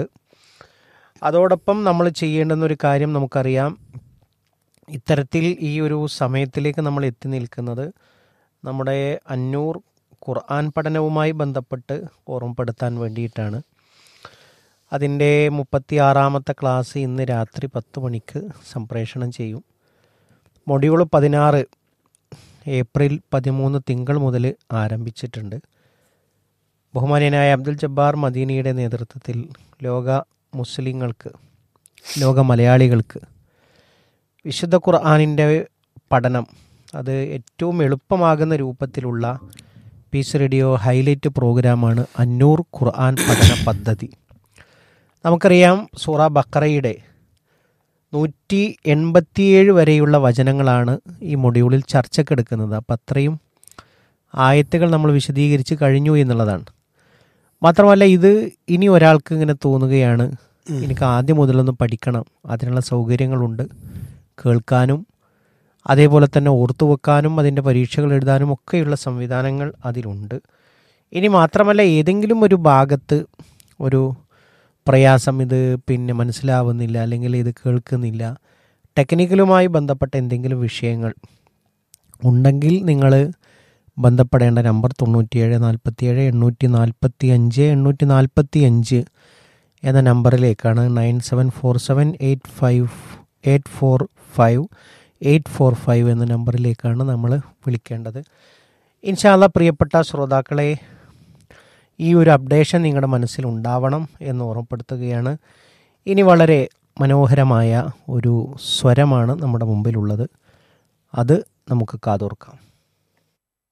അതോടൊപ്പം നമ്മൾ ചെയ്യേണ്ടുന്ന ഒരു കാര്യം നമുക്കറിയാം. ഇത്തരത്തിൽ ഈ ഒരു സമയത്തിലേക്ക് നമ്മൾ എത്തി നിൽക്കുന്നത് നമ്മുടെ അന്നൂർ ഖുർആൻ പഠനവുമായി ബന്ധപ്പെട്ട് ഓർമ്മപ്പെടുത്താൻ വേണ്ടിയിട്ടാണ്. അതിൻ്റെ മുപ്പത്തി ആറാമത്തെ ക്ലാസ് ഇന്ന് രാത്രി പത്ത് മണിക്ക് സംപ്രേഷണം ചെയ്യും. മൊഡ്യൂൾ പതിനാറ് ഏപ്രിൽ പതിമൂന്ന് തിങ്കൾ മുതൽ ആരംഭിച്ചിട്ടുണ്ട്. ബഹുമാന്യനായ അബ്ദുൽ ജബ്ബാർ മദീനിയുടെ നേതൃത്വത്തിൽ ലോക മുസ്ലിങ്ങൾക്ക്, ലോക മലയാളികൾക്ക് വിശുദ്ധ ഖുർആനിൻ്റെ പഠനം അത് ഏറ്റവും എളുപ്പമാകുന്ന രൂപത്തിലുള്ള പീസ് റേഡിയോ ഹൈലൈറ്റ് പ്രോഗ്രാമാണ് അന്നൂർ ഖുർആൻ പഠന പദ്ധതി. നമുക്കറിയാം, സൂറ ബഖറയുടെ നൂറ്റി എൺപത്തിയേഴ് വരെയുള്ള വചനങ്ങളാണ് ഈ മൊഡ്യൂളിൽ ചർച്ചക്കെടുക്കുന്നത്. അപ്പം അത്രയും ആയത്തുകൾ നമ്മൾ വിശദീകരിച്ച് കഴിഞ്ഞു എന്നുള്ളതാണ്. മാത്രമല്ല, ഇത് ഇനി ഒരാൾക്ക് ഇങ്ങനെ തോന്നുകയാണ്, എനിക്ക് ആദ്യം മുതലൊന്ന് പഠിക്കണം, അതിനുള്ള സൗകര്യങ്ങളുണ്ട്. കേൾക്കാനും അതേപോലെ തന്നെ ഓർത്തു വെക്കാനും അതിൻ്റെ പരീക്ഷകൾ എഴുതാനും ഒക്കെയുള്ള സംവിധാനങ്ങൾ അതിലുണ്ട്. ഇനി മാത്രമല്ല, ഏതെങ്കിലും ഒരു ഭാഗത്ത് ഒരു പ്രയാസം, ഇത് പിന്നെ മനസ്സിലാവുന്നില്ല അല്ലെങ്കിൽ ഇത് കേൾക്കുന്നില്ല, ടെക്നിക്കലുമായി ബന്ധപ്പെട്ട എന്തെങ്കിലും വിഷയങ്ങൾ ഉണ്ടെങ്കിൽ നിങ്ങൾ ബന്ധപ്പെടേണ്ട നമ്പർ തൊണ്ണൂറ്റിയേഴ് നാൽപ്പത്തിയേഴ് എണ്ണൂറ്റി നാൽപ്പത്തി അഞ്ച് എണ്ണൂറ്റി നാൽപ്പത്തി അഞ്ച് എന്ന നമ്പറിലേക്കാണ്. Nine seven four seven eight five eight four five eight four five എന്ന നമ്പറിലേക്കാണ് നമ്മൾ വിളിക്കേണ്ടത്. ഇൻഷാ അല്ലാഹ് പ്രിയപ്പെട്ട ശ്രോതാക്കളെ, ഈ ഒരു അപ്ഡേഷൻ നിങ്ങളുടെ മനസ്സിൽ ഉണ്ടാവണം എന്ന് ഓർമ്മപ്പെടുത്തുകയാണ്. ഇനി വളരെ മനോഹരമായ ഒരു സ്വരമാണ് നമ്മുടെ മുമ്പിലുള്ളത്. അത് നമുക്ക് കാതോർക്കാം.